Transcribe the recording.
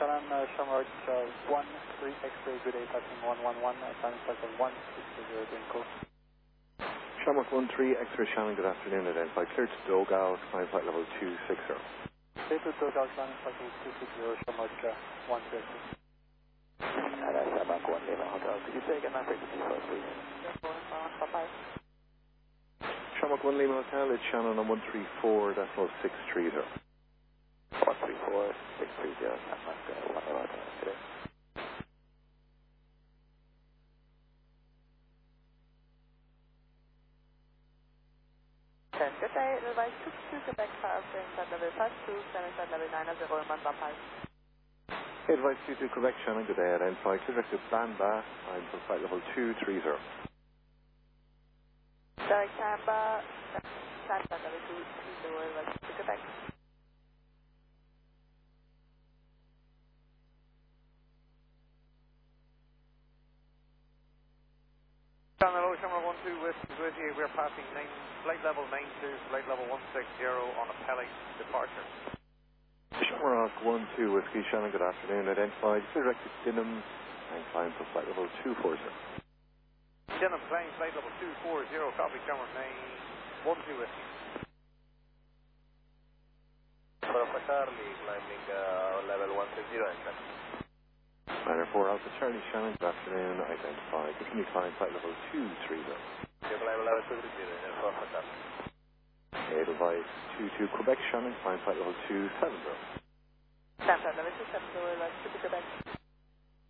Shannon, Shamrock 13 X-ray, good day, passing 111, time flight of 160 Dinko. Shamrock 13 X-ray Shannon, good afternoon, identified clear to Dogal, climb flight level 260. Clear to Dogal, climb flight level 260, Shamrock 130. Shamrock 1 Lima Hotel, could you say again that frequency for us, please? Shamrock 1 Lima Hotel, it's Shannon on 134.630. 134.630, Shamrock 1 Lima Hotel, today. Good day, advise 22 Quebec Tower, flight level 52, flight level 90 Roman Bapal. Advice 22 Quebec Shannon, good day, identified clear to Banba, time for flight level 230. Direct Canberra, flight level 230, advise to Quebec. Hello, Shamrock 12 with you. We're passing flight level 92, flight level 160 on a Pelly departure. Shamrock 12 Whiskey Shannon, good afternoon, identified clear to Dinham and climb for flight level 240. Denham flying flight level 240, copy Shamrock 12 Whiskey. Alpha Charlie, climbing level 160 and Minor 4 Alpha Charlie Shannon, good afternoon, identified continue climb flight level 230. level 230, Alpha Charlie. Advice 22 Quebec Shannon, climb flight level 270. Flight level 270, advise to Quebec.